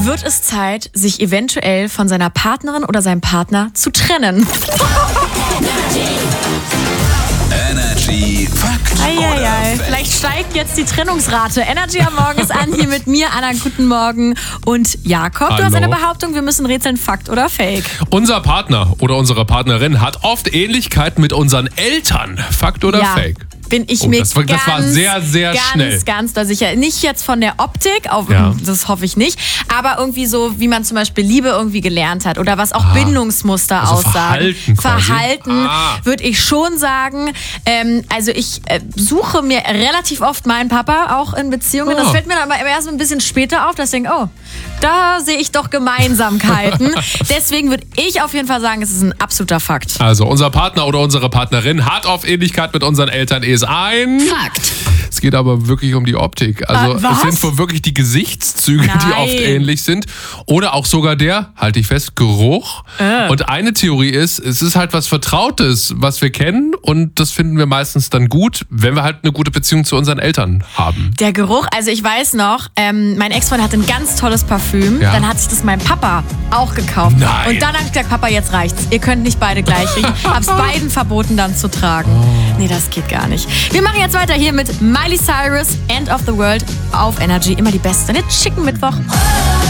wird es Zeit, sich eventuell von seiner Partnerin oder seinem Partner zu trennen. Energy Fakt oder Fake? Vielleicht steigt jetzt die Trennungsrate. Energy am Morgen ist an, hier mit mir, Anna, guten Morgen. Und Jakob, du hast Hallo. eine Behauptung, wir müssen rätseln, Fakt oder Fake? Unser Partner oder unsere Partnerin hat oft Ähnlichkeit mit unseren Eltern. Fakt oder Ja. Fake? Bin ich Oh, mir das war sehr, sehr schnell. ganz da sicher. Nicht jetzt von der Optik, Ja. das hoffe ich nicht, aber irgendwie so, wie man zum Beispiel Liebe irgendwie gelernt hat oder was auch Bindungsmuster Also aussagen. Verhalten quasi. Verhalten würde ich schon sagen. Also ich suche mir relativ oft meinen Papa auch in Beziehungen. Das fällt mir dann aber erst ein bisschen später auf, dass ich denke, oh, da sehe ich doch Gemeinsamkeiten. Deswegen würde ich auf jeden Fall sagen, es ist ein absoluter Fakt. Also unser Partner oder unsere Partnerin hat oft Ähnlichkeit mit unseren Eltern, ist ein Fakt. Es geht aber wirklich um die Optik. Also Was? es sind wohl wirklich die Gesichtszüge, die Nein. oft ähnlich sind. Oder auch sogar der, halte ich fest, Geruch. Und eine Theorie ist, es ist halt was Vertrautes, was wir kennen. Und das finden wir meistens dann gut, wenn wir halt eine gute Beziehung zu unseren Eltern haben. Der Geruch, also ich weiß noch, mein Ex-Freund hatte ein ganz tolles Parfüm. Ja. Dann hat sich das mein Papa auch gekauft. Nein. Und dann hat gesagt, Papa, jetzt reicht's. Ihr könnt nicht beide gleich riechen. Hab's beiden verboten, dann zu tragen. Nee, das geht gar nicht. Wir machen jetzt weiter hier mit Miley Cyrus, End of the World auf Energy. Immer die Beste. Nicht Chicken Mittwoch.